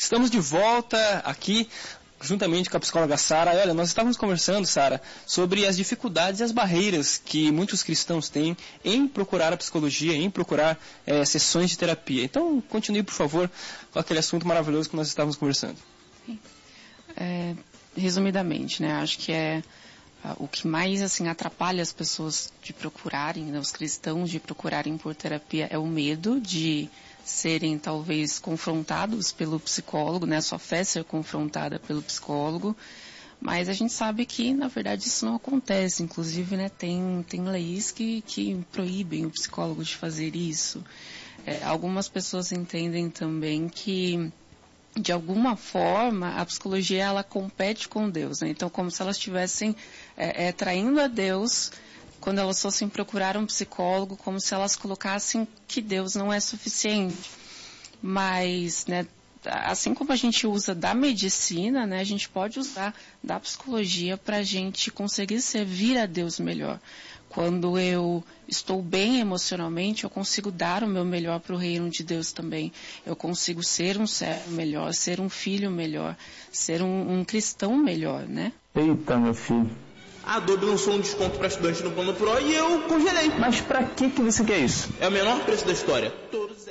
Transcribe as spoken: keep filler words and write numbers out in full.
Estamos de volta aqui, juntamente com a psicóloga Sara. Olha, nós estávamos conversando, Sara, sobre as dificuldades e as barreiras que muitos cristãos têm em procurar a psicologia, em procurar é, sessões de terapia. Então, continue, por favor, com aquele assunto maravilhoso que nós estávamos conversando. É, resumidamente, né, acho que é uh, o que mais assim atrapalha as pessoas de procurarem, né, os cristãos de procurarem por terapia é o medo de serem talvez confrontados pelo psicólogo, né, a sua fé ser confrontada pelo psicólogo, mas a gente sabe que na verdade isso não acontece, inclusive, né, tem, tem leis que, que proíbem o psicólogo de fazer isso. É, algumas pessoas entendem também que de alguma forma, a psicologia, ela compete com Deus, né? Então, como se elas estivessem é, é, traindo a Deus quando elas fossem procurar um psicólogo, como se elas colocassem que Deus não é suficiente. Mas, né, assim como a gente usa da medicina, né, a gente pode usar da psicologia para a gente conseguir servir a Deus melhor. Quando eu estou bem emocionalmente, eu consigo dar o meu melhor para o reino de Deus também. Eu consigo ser um servo melhor, ser um filho melhor, ser um, um cristão melhor, né? Eita, meu filho. A Adobe lançou um desconto para estudante no Plano Pro e eu congelei. Mas para que que você quer isso? É o menor preço da história. Todos